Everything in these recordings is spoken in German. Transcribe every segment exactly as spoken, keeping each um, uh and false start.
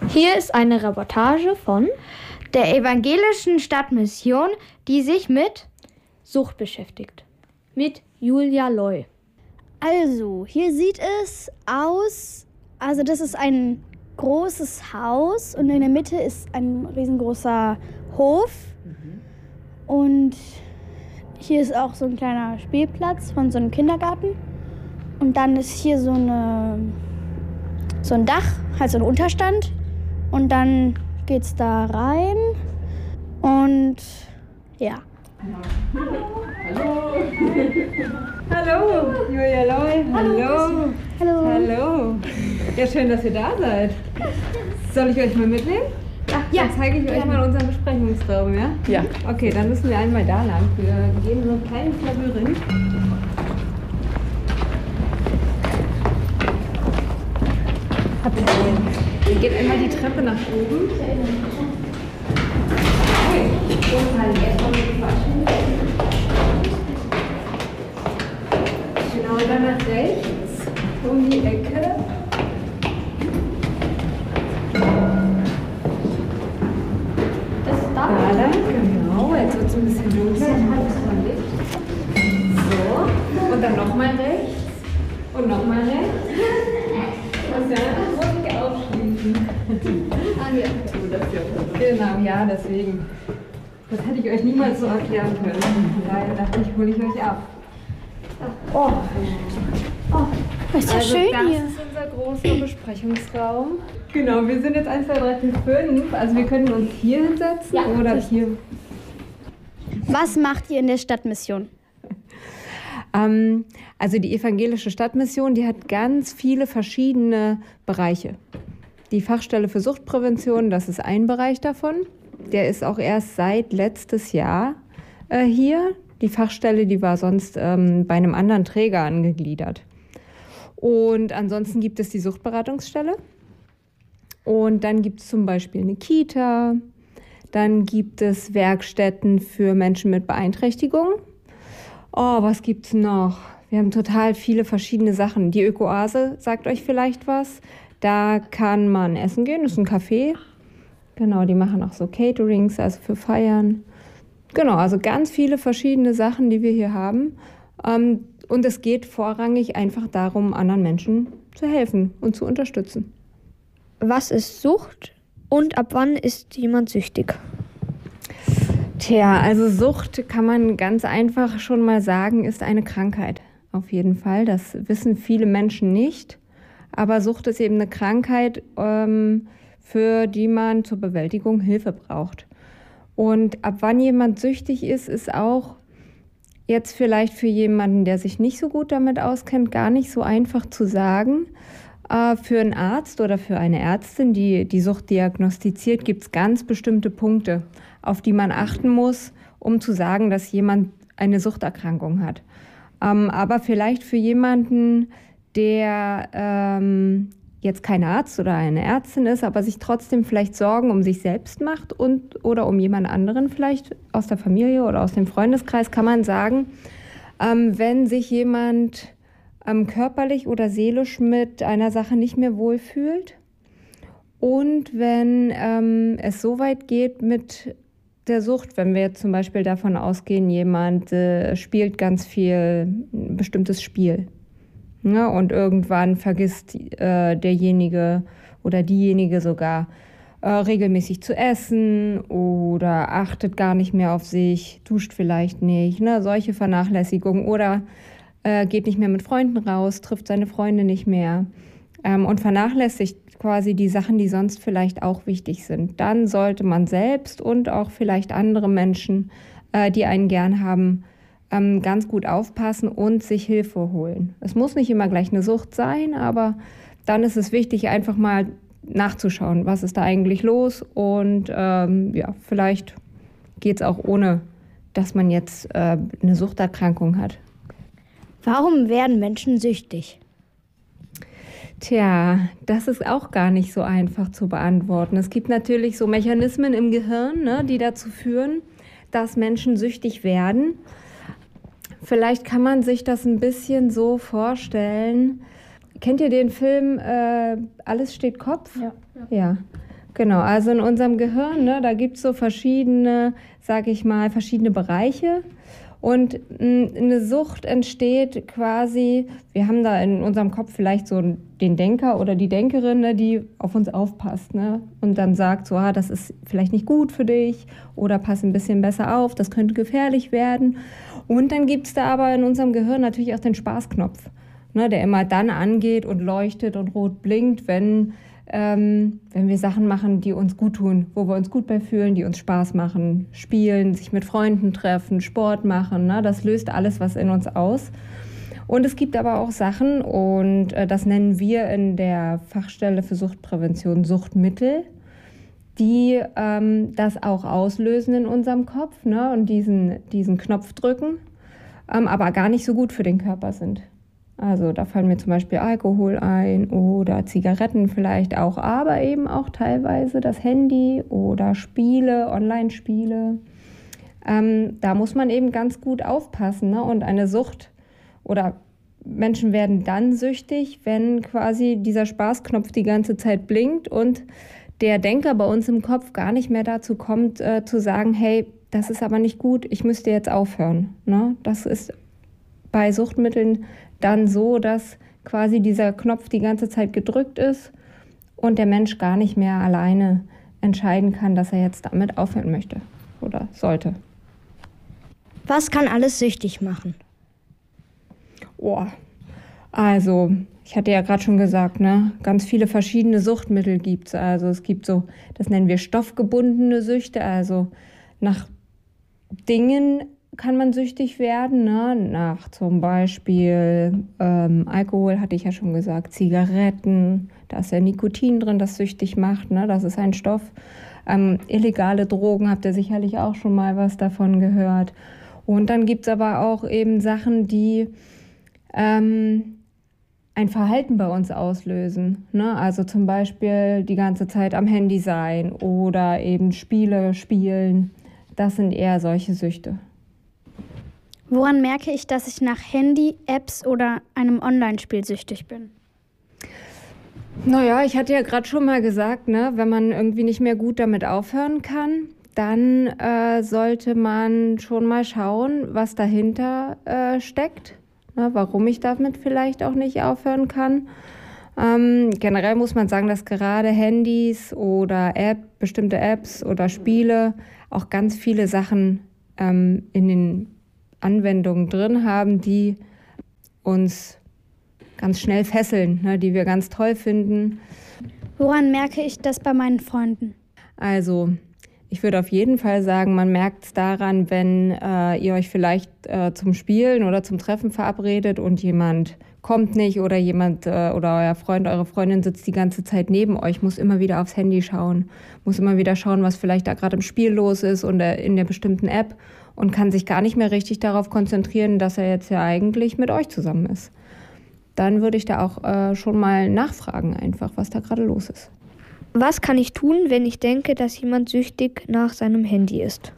Hier ist eine Reportage von der Evangelischen Stadtmission, die sich mit Sucht beschäftigt. Mit Julia Loy. Also, hier sieht es aus, also das ist ein großes Haus und in der Mitte ist ein riesengroßer Hof. Mhm. Und hier ist auch so ein kleiner Spielplatz von so einem Kindergarten. Und dann ist hier so, eine, so ein Dach, halt so ein Unterstand. Und dann geht's da rein und ja. Hallo. Hallo, Julia Loy. Hallo. Hallo. Hallo. Ja, schön, dass ihr da seid. Soll ich euch mal mitnehmen? Ach, ja. Dann zeige ich euch mal unseren Besprechungsraum, ja? Ja. Okay, dann müssen wir einmal da lang. Wir gehen so ein kleines Labyrinth. Wir gehen einmal die Treppe nach oben. Genau, dann nach rechts, um die Ecke. Das ist da. Da lang, genau. Jetzt wird es ein bisschen dunkler. So, und dann nochmal rechts. Und nochmal rechts. Und dann muss ich aufschließen. Ah, ja. Genau, ja, deswegen. Das hätte ich euch niemals so erklären können. Daher dachte ich, hole ich euch ab. Oh, oh, das ist ja Also schön das hier. ist unser großer Besprechungsraum. Genau, wir sind jetzt eins, zwei, drei, vier, fünf. Also wir können uns hier hinsetzen Ja, oder das- hier. Was macht ihr in der Stadtmission? Ähm, also die Evangelische Stadtmission, die hat ganz viele verschiedene Bereiche. Die Fachstelle für Suchtprävention, das ist ein Bereich davon. Der ist auch erst seit letztes Jahr äh, hier. Die Fachstelle, die war sonst ähm, bei einem anderen Träger angegliedert. Und ansonsten gibt es die Suchtberatungsstelle. Und dann gibt es zum Beispiel eine Kita. Dann gibt es Werkstätten für Menschen mit Beeinträchtigung. Oh, was gibt's noch? Wir haben total viele verschiedene Sachen. Die Öko-Oase sagt euch vielleicht was. Da kann man essen gehen, das ist ein Café. Genau, die machen auch so Caterings, also für Feiern. Genau, also ganz viele verschiedene Sachen, die wir hier haben. Ähm, und es geht vorrangig einfach darum, anderen Menschen zu helfen und zu unterstützen. Was ist Sucht und ab wann ist jemand süchtig? Tja, also Sucht kann man ganz einfach schon mal sagen, ist eine Krankheit. Auf jeden Fall, das wissen viele Menschen nicht. Aber Sucht ist eben eine Krankheit, ähm, für die man zur Bewältigung Hilfe braucht. Und ab wann jemand süchtig ist, ist auch jetzt vielleicht für jemanden, der sich nicht so gut damit auskennt, gar nicht so einfach zu sagen. Äh, für einen Arzt oder für eine Ärztin, die die Sucht diagnostiziert, gibt es ganz bestimmte Punkte, auf die man achten muss, um zu sagen, dass jemand eine Suchterkrankung hat. Ähm, aber vielleicht für jemanden, der ähm, jetzt kein Arzt oder eine Ärztin ist, aber sich trotzdem vielleicht Sorgen um sich selbst macht und oder um jemand anderen vielleicht aus der Familie oder aus dem Freundeskreis, kann man sagen, ähm, wenn sich jemand ähm, körperlich oder seelisch mit einer Sache nicht mehr wohlfühlt und wenn ähm, es so weit geht mit der Sucht, wenn wir jetzt zum Beispiel davon ausgehen, jemand äh, spielt ganz viel ein bestimmtes Spiel. Ja, und irgendwann vergisst äh, derjenige oder diejenige sogar äh, regelmäßig zu essen oder achtet gar nicht mehr auf sich, duscht vielleicht nicht, ne, solche Vernachlässigung oder äh, geht nicht mehr mit Freunden raus, trifft seine Freunde nicht mehr ähm, und vernachlässigt quasi die Sachen, die sonst vielleicht auch wichtig sind. Dann sollte man selbst und auch vielleicht andere Menschen, äh, die einen gern haben, ganz gut aufpassen und sich Hilfe holen. Es muss nicht immer gleich eine Sucht sein, aber dann ist es wichtig, einfach mal nachzuschauen, was ist da eigentlich los und ähm, ja, vielleicht geht es auch ohne, dass man jetzt äh, eine Suchterkrankung hat. Warum werden Menschen süchtig? Tja, das ist auch gar nicht so einfach zu beantworten. Es gibt natürlich so Mechanismen im Gehirn, ne, die dazu führen, dass Menschen süchtig werden. Vielleicht kann man sich das ein bisschen so vorstellen. Kennt ihr den Film äh, Alles steht Kopf? Ja. Ja. Genau, also in unserem Gehirn, ne, da gibt es so verschiedene, sag ich mal, verschiedene Bereiche. Und mh, eine Sucht entsteht quasi, wir haben da in unserem Kopf vielleicht so den Denker oder die Denkerin, ne, die auf uns aufpasst, ne, und dann sagt so, ah, das ist vielleicht nicht gut für dich oder pass ein bisschen besser auf, das könnte gefährlich werden. Und dann gibt es da aber in unserem Gehirn natürlich auch den Spaßknopf, ne, der immer dann angeht und leuchtet und rot blinkt, wenn Ähm, wenn wir Sachen machen, die uns gut tun, wo wir uns gut bei fühlen, die uns Spaß machen, spielen, sich mit Freunden treffen, Sport machen, ne? Das löst alles was in uns aus. Und es gibt aber auch Sachen, und äh, das nennen wir in der Fachstelle für Suchtprävention Suchtmittel, die ähm, das auch auslösen in unserem Kopf, ne? Und diesen, diesen Knopf drücken, ähm, aber gar nicht so gut für den Körper sind. Also da fallen mir zum Beispiel Alkohol ein oder Zigaretten vielleicht auch, aber eben auch teilweise das Handy oder Spiele, Online-Spiele. Ähm, da muss man eben ganz gut aufpassen, ne? Und eine Sucht oder Menschen werden dann süchtig, wenn quasi dieser Spaßknopf die ganze Zeit blinkt und der Denker bei uns im Kopf gar nicht mehr dazu kommt, äh, zu sagen, hey, das ist aber nicht gut, ich müsste jetzt aufhören, ne? Das ist bei Suchtmitteln dann so, dass quasi dieser Knopf die ganze Zeit gedrückt ist und der Mensch gar nicht mehr alleine entscheiden kann, dass er jetzt damit aufhören möchte oder sollte. Was kann alles süchtig machen? Oh, also ich hatte ja gerade schon gesagt, ne, ganz viele verschiedene Suchtmittel gibt es. Also es gibt so, das nennen wir stoffgebundene Süchte, also nach Dingen kann man süchtig werden, ne? Nach zum Beispiel ähm, Alkohol, hatte ich ja schon gesagt, Zigaretten, da ist ja Nikotin drin, das süchtig macht, ne? Das ist ein Stoff. Ähm, illegale Drogen, habt ihr sicherlich auch schon mal was davon gehört. Und dann gibt es aber auch eben Sachen, die ähm, ein Verhalten bei uns auslösen, ne? Also zum Beispiel die ganze Zeit am Handy sein oder eben Spiele spielen. Das sind eher solche Süchte. Woran merke ich, dass ich nach Handy, Apps oder einem Online-Spiel süchtig bin? Naja, ich hatte ja gerade schon mal gesagt, ne, wenn man irgendwie nicht mehr gut damit aufhören kann, dann äh, sollte man schon mal schauen, was dahinter äh, steckt, ne, warum ich damit vielleicht auch nicht aufhören kann. Ähm, generell muss man sagen, dass gerade Handys oder App, bestimmte Apps oder Spiele auch ganz viele Sachen ähm, in den Anwendungen drin haben, die uns ganz schnell fesseln, ne, die wir ganz toll finden. Woran merke ich das bei meinen Freunden? Also ich würde auf jeden Fall sagen, man merkt es daran, wenn äh, ihr euch vielleicht äh, zum Spielen oder zum Treffen verabredet und jemand kommt nicht oder jemand äh, oder euer Freund, eure Freundin sitzt die ganze Zeit neben euch, muss immer wieder aufs Handy schauen, muss immer wieder schauen, was vielleicht da gerade im Spiel los ist oder in der bestimmten App und kann sich gar nicht mehr richtig darauf konzentrieren, dass er jetzt ja eigentlich mit euch zusammen ist. Dann würde ich da auch äh, schon mal nachfragen einfach, was da gerade los ist. Was kann ich tun, wenn ich denke, dass jemand süchtig nach seinem Handy ist?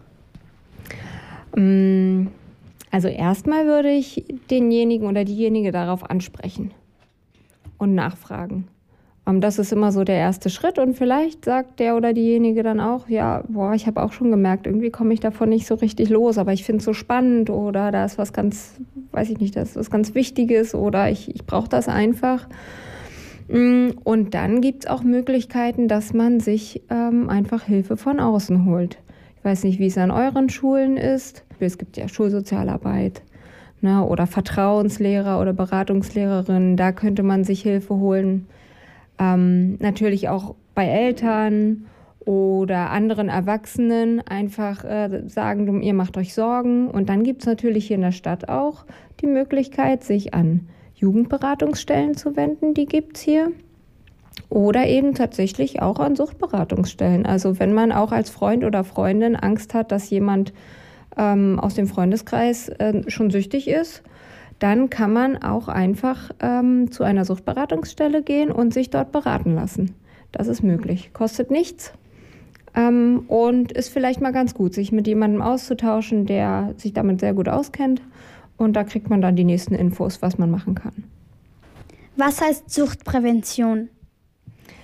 Also erstmal würde ich denjenigen oder diejenige darauf ansprechen und nachfragen. Das ist immer so der erste Schritt und vielleicht sagt der oder diejenige dann auch, ja, boah, ich habe auch schon gemerkt, irgendwie komme ich davon nicht so richtig los, aber ich finde es so spannend oder da ist was ganz, weiß ich nicht, das ist was ganz Wichtiges oder ich, ich brauche das einfach. Und dann gibt es auch Möglichkeiten, dass man sich ähm, einfach Hilfe von außen holt. Ich weiß nicht, wie es an euren Schulen ist. Es gibt ja Schulsozialarbeit, ne, oder Vertrauenslehrer oder Beratungslehrerinnen. Da könnte man sich Hilfe holen. Ähm, natürlich auch bei Eltern oder anderen Erwachsenen einfach äh, sagen, ihr macht euch Sorgen. Und dann gibt es natürlich hier in der Stadt auch die Möglichkeit, sich an Jugendberatungsstellen zu wenden, die gibt es hier. Oder eben tatsächlich auch an Suchtberatungsstellen. Also wenn man auch als Freund oder Freundin Angst hat, dass jemand ähm, aus dem Freundeskreis äh, schon süchtig ist, dann kann man auch einfach ähm, zu einer Suchtberatungsstelle gehen und sich dort beraten lassen. Das ist möglich. Kostet nichts ähm, und ist vielleicht mal ganz gut, sich mit jemandem auszutauschen, der sich damit sehr gut auskennt. Und da kriegt man dann die nächsten Infos, was man machen kann. Was heißt Suchtprävention?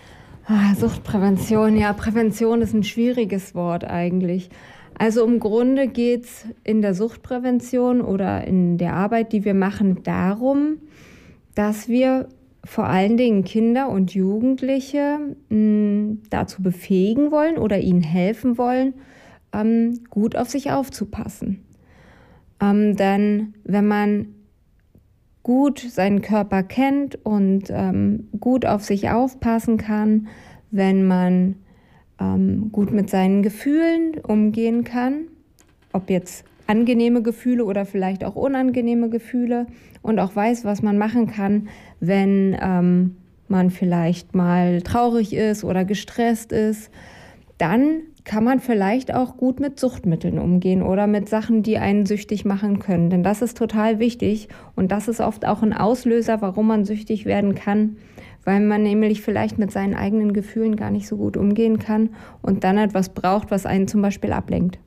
Ah, Suchtprävention, ja, Prävention ist ein schwieriges Wort eigentlich. Also im Grunde geht es in der Suchtprävention oder in der Arbeit, die wir machen, darum, dass wir vor allen Dingen Kinder und Jugendliche mh, dazu befähigen wollen oder ihnen helfen wollen, ähm, gut auf sich aufzupassen. Ähm, denn wenn man gut seinen Körper kennt und ähm, gut auf sich aufpassen kann, wenn man ähm, gut mit seinen Gefühlen umgehen kann, ob jetzt angenehme Gefühle oder vielleicht auch unangenehme Gefühle und auch weiß, was man machen kann, wenn ähm, man vielleicht mal traurig ist oder gestresst ist, dann kann man vielleicht auch gut mit Suchtmitteln umgehen oder mit Sachen, die einen süchtig machen können. Denn das ist total wichtig und das ist oft auch ein Auslöser, warum man süchtig werden kann, weil man nämlich vielleicht mit seinen eigenen Gefühlen gar nicht so gut umgehen kann und dann etwas braucht, was einen zum Beispiel ablenkt.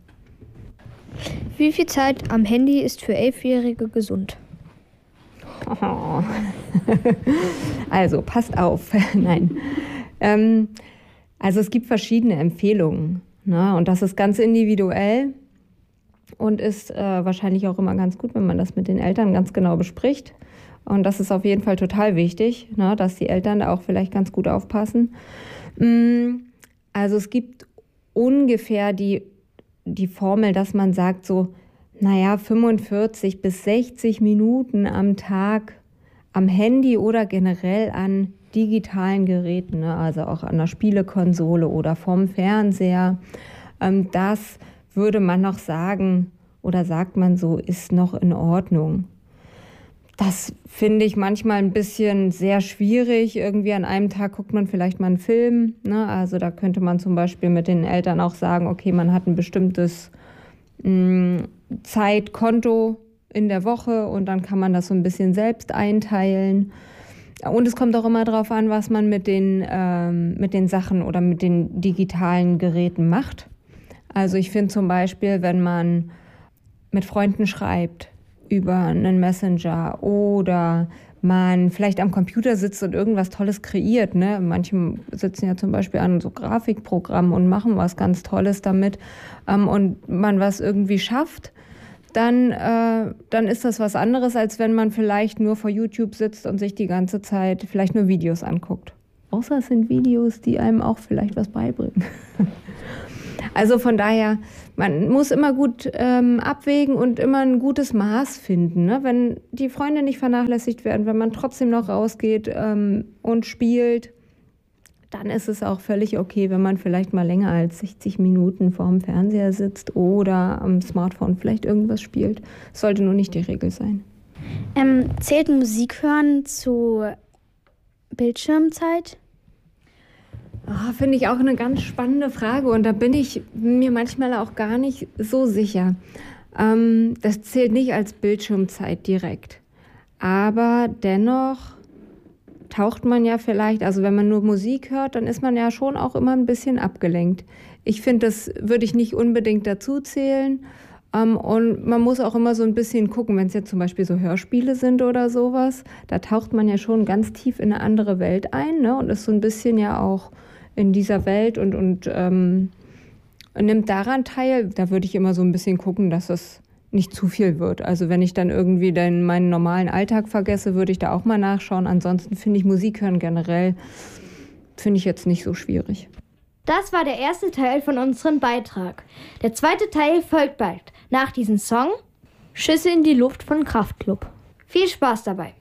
Wie viel Zeit am Handy ist für Elfjährige gesund? Oh. Also, passt auf. Nein. Ähm, also es gibt verschiedene Empfehlungen, ne? Und das ist ganz individuell und ist äh, wahrscheinlich auch immer ganz gut, wenn man das mit den Eltern ganz genau bespricht. Und das ist auf jeden Fall total wichtig, ne? Dass die Eltern da auch vielleicht ganz gut aufpassen. Also es gibt ungefähr die, die Formel, dass man sagt so, naja, fünfundvierzig bis sechzig Minuten am Tag am Handy oder generell an digitalen Geräten, ne? Also auch an der Spielekonsole oder vom Fernseher. Ähm, das würde man noch sagen oder sagt man so, ist noch in Ordnung. Das finde ich manchmal ein bisschen sehr schwierig. Irgendwie an einem Tag guckt man vielleicht mal einen Film, ne? Also da könnte man zum Beispiel mit den Eltern auch sagen, okay, man hat ein bestimmtes mh, Zeitkonto in der Woche und dann kann man das so ein bisschen selbst einteilen. Und es kommt auch immer darauf an, was man mit den, ähm, mit den Sachen oder mit den digitalen Geräten macht. Also ich finde zum Beispiel, wenn man mit Freunden schreibt über einen Messenger oder man vielleicht am Computer sitzt und irgendwas Tolles kreiert, ne? Manche sitzen ja zum Beispiel an so Grafikprogrammen und machen was ganz Tolles damit ähm, und man was irgendwie schafft, dann, äh, dann ist das was anderes, als wenn man vielleicht nur vor YouTube sitzt und sich die ganze Zeit vielleicht nur Videos anguckt. Außer es sind Videos, die einem auch vielleicht was beibringen. Also von daher, man muss immer gut ähm, abwägen und immer ein gutes Maß finden, ne? Wenn die Freunde nicht vernachlässigt werden, wenn man trotzdem noch rausgeht ähm, und spielt, dann ist es auch völlig okay, wenn man vielleicht mal länger als sechzig Minuten vorm Fernseher sitzt oder am Smartphone vielleicht irgendwas spielt. Das sollte nur nicht die Regel sein. Ähm, zählt Musik hören zu Bildschirmzeit? Oh, finde ich auch eine ganz spannende Frage und da bin ich mir manchmal auch gar nicht so sicher. Ähm, das zählt nicht als Bildschirmzeit direkt, aber dennoch taucht man ja vielleicht, also wenn man nur Musik hört, dann ist man ja schon auch immer ein bisschen abgelenkt. Ich finde, das würde ich nicht unbedingt dazu zählen. Ähm, und man muss auch immer so ein bisschen gucken, wenn es jetzt zum Beispiel so Hörspiele sind oder sowas, da taucht man ja schon ganz tief in eine andere Welt ein, ne? Und ist so ein bisschen ja auch in dieser Welt und, und ähm, nimmt daran teil. Da würde ich immer so ein bisschen gucken, dass es nicht zu viel wird. Also wenn ich dann irgendwie den, meinen normalen Alltag vergesse, würde ich da auch mal nachschauen. Ansonsten finde ich Musik hören generell, finde ich jetzt nicht so schwierig. Das war der erste Teil von unserem Beitrag. Der zweite Teil folgt bald. Nach diesem Song Schüsse in die Luft von Kraftklub. viel Spaß dabei.